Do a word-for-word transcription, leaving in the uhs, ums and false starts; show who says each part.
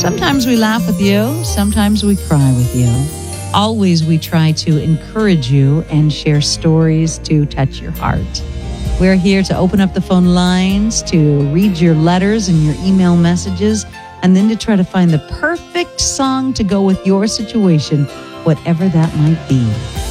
Speaker 1: Sometimes we laugh with you. Sometimes we cry with you. Always we try to encourage you and share stories to touch your heart. We're here to open up the phone lines, to read your letters and your email messages, and then to try to find the perfect song to go with your situation, whatever that might be.